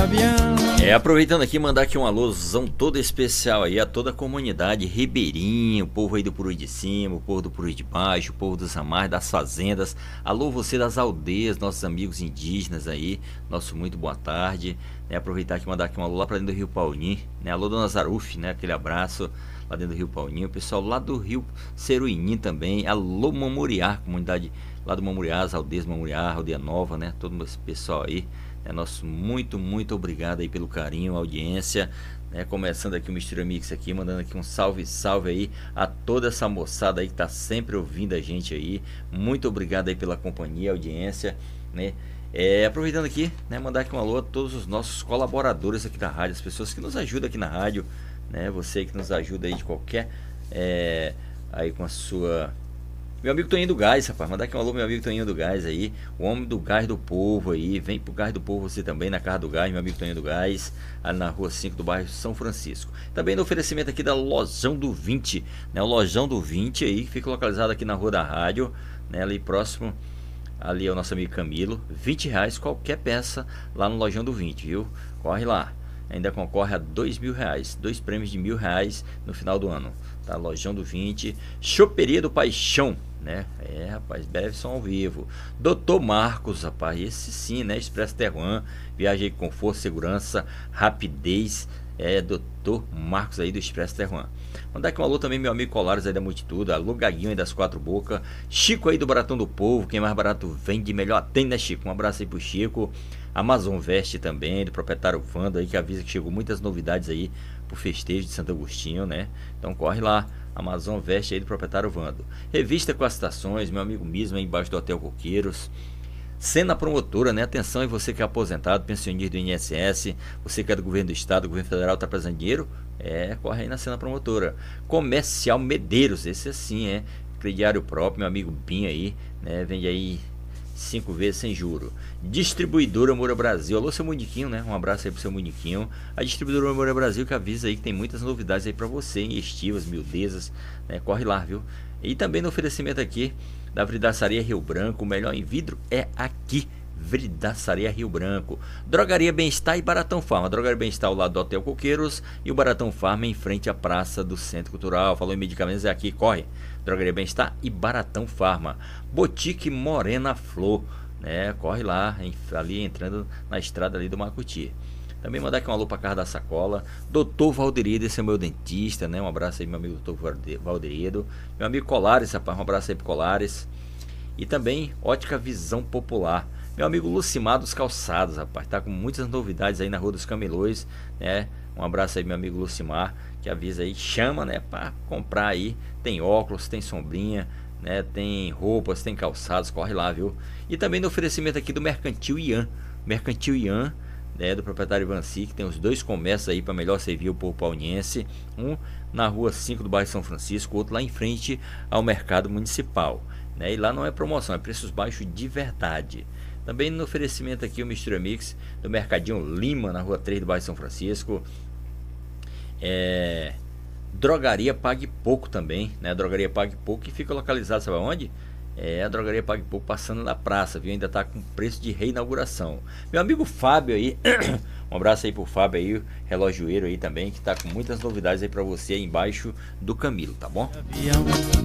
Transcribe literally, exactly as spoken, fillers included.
avião. É, aproveitando aqui, mandar aqui um alôzão todo especial aí a toda a comunidade ribeirinha, o povo aí do Purus de Cima, o povo do Purus de Baixo, o povo dos ramais, das fazendas. Alô você das aldeias, nossos amigos indígenas aí, nosso muito boa tarde. É, aproveitar aqui e mandar aqui um alô lá pra dentro do Rio Paulim, né? Alô Dona Zaruf, né? Aquele abraço lá dentro do Rio Paulinho, o pessoal lá do Rio Seruinim também. Alô Mamuriá, comunidade lá do Mamuriá, as aldeias Mamuriá, Aldeia Nova, né? Todo esse pessoal aí. É nosso muito, muito obrigado aí pelo carinho, audiência, né? Começando aqui o Mistura Mix aqui, mandando aqui um salve, salve aí a toda essa moçada aí que tá sempre ouvindo a gente aí. Muito obrigado aí pela companhia, audiência, né? É, aproveitando aqui, né, mandar aqui um alô a todos os nossos colaboradores aqui da rádio, as pessoas que nos ajudam aqui na rádio, né? Você que nos ajuda aí de qualquer, é, aí com a sua... Meu amigo Toninho do Gás, rapaz, mandar aqui um alô, meu amigo Toninho do Gás aí, o homem do gás do povo aí, vem pro gás do povo você também, na Casa do Gás, meu amigo Toninho do Gás, ali na rua cinco do bairro São Francisco. Também no oferecimento aqui da Lojão do vinte, né, o Lojão do vinte aí, que fica localizado aqui na Rua da Rádio, né, ali próximo, ali é o nosso amigo Camilo, vinte reais qualquer peça lá no Lojão do vinte, viu? Corre lá. Ainda concorre a dois mil reais, dois prêmios de mil reais no final do ano, tá? Lojão do vinte, Choperia do Paixão, né? É, rapaz, breve som ao vivo. Doutor Marcos, rapaz, esse sim, né? Expresso Terruan, viagem com conforto, segurança, rapidez. É, doutor Marcos aí do Expresso Terruan. Mandar aqui um alô também, meu amigo Colares aí da Multitude, alô Gaguinho aí das Quatro Bocas, Chico aí do Baratão do Povo, quem mais barato vende, melhor atende, né, Chico? Um abraço aí pro Chico. Amazon Veste também, do proprietário Vando aí, que avisa que chegou muitas novidades aí pro festejo de Santo Agostinho, né? Então corre lá, Amazon Veste aí do proprietário Vando. Revista com as estações, meu amigo mesmo aí embaixo do Hotel Coqueiros. Cena Promotora, né? Atenção, e você que é aposentado, pensionista do I N S S, você que é do governo do estado, do governo federal, tá precisando de dinheiro? É, corre aí na Cena Promotora. Comercial Medeiros, esse assim, é crediário próprio, meu amigo Binho aí, né? Vende aí cinco vezes sem juro. Distribuidora Moura Brasil, alô seu Muniquinho, né? Um abraço aí pro seu Muniquinho. A Distribuidora Moura Brasil que avisa aí que tem muitas novidades aí pra você, em estivas, miudezas, né? Corre lá, viu? E também no oferecimento aqui da Vidraçaria Rio Branco, o melhor em vidro é aqui, Vidraçaria Rio Branco. Drogaria Bem-Estar e Baratão Farma. Drogaria Bem-Estar ao lado do Hotel Coqueiros e o Baratão Farma em frente à Praça do Centro Cultural. Falou em medicamentos, é aqui, corre. Drogaria Bem-Estar e Baratão Farma. Boutique Morena Flor, né? Corre lá, ali entrando na estrada ali do Macuti. Também mandar aqui um alô pra Casa da Sacola. Doutor Valderido, esse é meu dentista, né? Um abraço aí, meu amigo doutor Valderido. Meu amigo Colares, rapaz, um abraço aí pro Colares. E também Ótica Visão Popular. Meu amigo Lucimar dos Calçados, rapaz, tá com muitas novidades aí na Rua dos Camelões, né? Um abraço aí, meu amigo Lucimar, que avisa aí, chama, né, pra comprar aí. Tem óculos, tem sombrinha, né? Tem roupas, tem calçados, corre lá, viu? E também no oferecimento aqui do Mercantil Ian. Mercantil Ian, né, do proprietário Ivanci, que tem os dois comércios aí para melhor servir o povo pauniense. Um na Rua cinco do bairro São Francisco, outro lá em frente ao Mercado Municipal, né? E lá não é promoção, é preços baixos de verdade. Também no oferecimento aqui o Mistura Mix do Mercadinho Lima, na Rua três do bairro São Francisco. É... Drogaria Pague Pouco também, né? Drogaria Pague Pouco, que fica localizada, sabe onde? É a Drogaria Pague Pouco, passando na praça, viu? Ainda tá com preço de reinauguração. Meu amigo Fábio aí, um abraço aí pro Fábio aí, relojoeiro aí também, que tá com muitas novidades aí pra você aí embaixo do Camilo, tá bom?